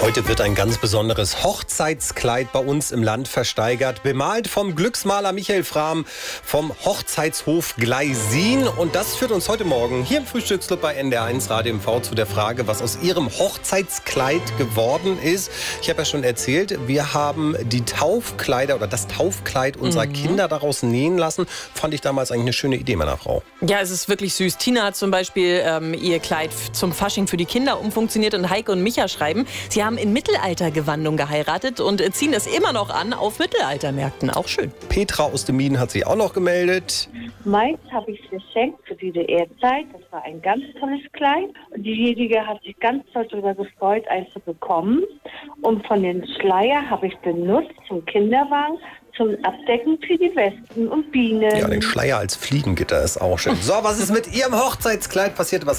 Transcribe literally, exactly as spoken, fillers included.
Heute wird ein ganz besonderes Hochzeitskleid bei uns im Land versteigert. Bemalt vom Glücksmaler Michael Frahm vom Hochzeitshof Gleisin. Und das führt uns heute Morgen hier im Frühstücksclub bei N D R eins Radio M V zu der Frage, was aus Ihrem Hochzeitskleid geworden ist. Ich habe ja schon erzählt, wir haben die Taufkleider oder das Taufkleid unserer mhm. Kinder daraus nähen lassen. Fand ich damals eigentlich eine schöne Idee meiner Frau. Ja, es ist wirklich süß. Tina hat zum Beispiel ähm, ihr Kleid zum Fasching für die Kinder umfunktioniert und Heike und Micha schreiben, sie haben in Mittelaltergewandung geheiratet und ziehen das immer noch an auf Mittelaltermärkten. Auch schön. Petra aus dem Mien hat sich auch noch gemeldet. Meins habe ich geschenkt für die D D R-Zeit. Das war ein ganz tolles Kleid. Und diejenige hat sich ganz toll darüber gefreut, eins zu bekommen. Und von den Schleier habe ich benutzt zum Kinderwagen, zum Abdecken für die Wespen und Bienen. Ja, den Schleier als Fliegengitter ist auch schön. So, was ist mit Ihrem Hochzeitskleid passiert? Was